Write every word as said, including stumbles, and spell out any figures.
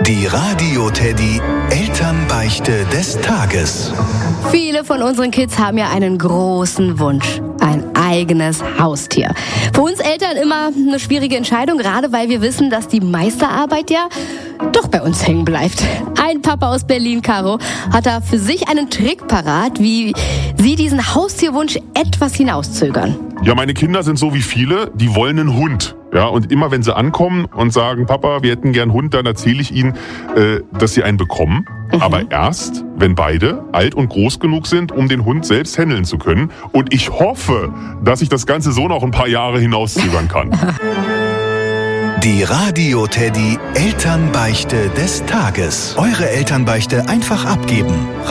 Die Radio Teddy Elternbeichte des Tages. Viele von unseren Kids haben ja einen großen Wunsch. Ein eigenes Haustier. Für uns Eltern immer eine schwierige Entscheidung, gerade weil wir wissen, dass die meiste Arbeit ja doch bei uns hängen bleibt. Ein Papa aus Berlin, Caro, hat da für sich einen Trick parat, wie sie diesen Haustierwunsch etwas hinauszögern. Ja, meine Kinder sind so wie viele, die wollen einen Hund. Ja, und immer wenn sie ankommen und sagen, Papa, wir hätten gern einen Hund, dann erzähle ich ihnen, äh, dass sie einen bekommen. Mhm. Aber erst, wenn beide alt und groß genug sind, um den Hund selbst handeln zu können. Und ich hoffe, dass ich das Ganze so noch ein paar Jahre hinauszögern kann. Die Radio Teddy Elternbeichte des Tages. Eure Elternbeichte einfach abgeben.